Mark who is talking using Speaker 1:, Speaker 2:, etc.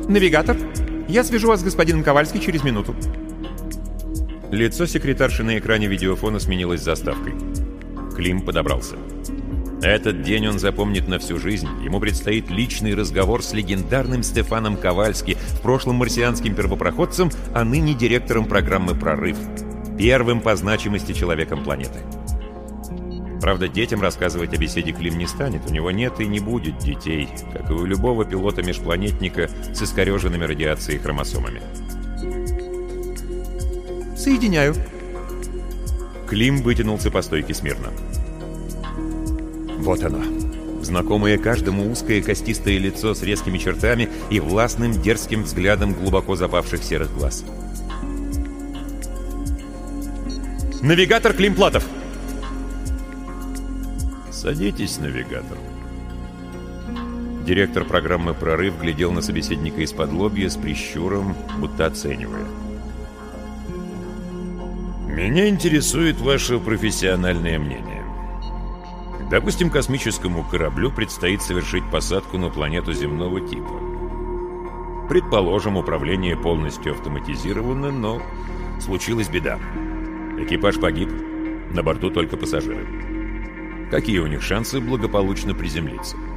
Speaker 1: «Навигатор, я свяжу вас с господином Ковальски через минуту».
Speaker 2: Лицо секретарши на экране видеофона сменилось заставкой. Клим подобрался. Этот день он запомнит на всю жизнь. Ему предстоит личный разговор с легендарным Стефаном Ковальски, в прошлом марсианским первопроходцем, а ныне директором программы «Прорыв», первым по значимости человеком планеты. Правда, детям рассказывать о беседе Клим не станет. У него нет и не будет детей, как и у любого пилота-межпланетника с искореженными радиацией хромосомами.
Speaker 1: «Соединяю».
Speaker 2: Клим вытянулся по стойке смирно. Вот оно. Знакомое каждому узкое костистое лицо с резкими чертами и властным дерзким взглядом глубоко запавших серых глаз.
Speaker 1: «Навигатор Клим Платов!»
Speaker 2: «Садитесь, навигатор». Директор программы «Прорыв» глядел на собеседника из-под-лобья с прищуром, будто оценивая. «Меня интересует ваше профессиональное мнение. Допустим, космическому кораблю предстоит совершить посадку на планету земного типа. Предположим, управление полностью автоматизировано, но случилась беда. Экипаж погиб, на борту только пассажиры. Какие у них шансы благополучно приземлиться?»